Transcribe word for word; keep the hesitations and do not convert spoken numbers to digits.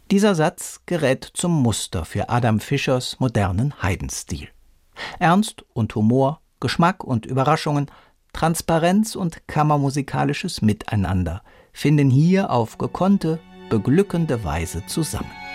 Dieser Satz gerät zum Muster für Adam Fischers modernen Haydn-Stil. Ernst und Humor, Geschmack und Überraschungen, Transparenz und kammermusikalisches Miteinander finden hier auf gekonnte, beglückende Weise zusammen.